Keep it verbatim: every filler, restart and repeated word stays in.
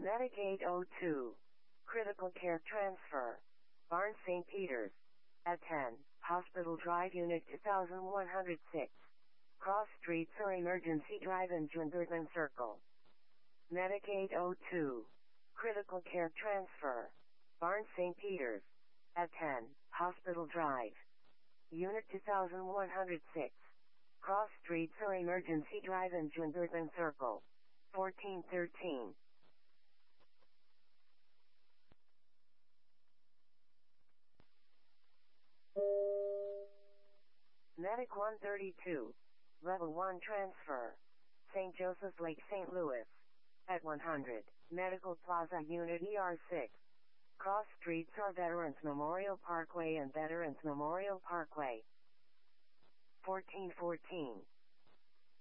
Medicaid oh two. Critical Care Transfer. Barnes Saint Peters. At ten. Hospital Drive Unit two thousand one hundred six. Cross Streets or Emergency Drive in Jungertman Circle. Medicaid oh two. Critical Care Transfer. Barnes Saint Peters. At ten. Hospital Drive. Unit two thousand one hundred six. Cross Streets or Emergency Drive in Jungertman Circle. fourteen thirteen. Medic one thirty-two. Level one Transfer. Saint Joseph's Lake, Saint Louis. At one hundred. Medical Plaza Unit E R six. Cross Streets are Veterans Memorial Parkway and Veterans Memorial Parkway. fourteen fourteen.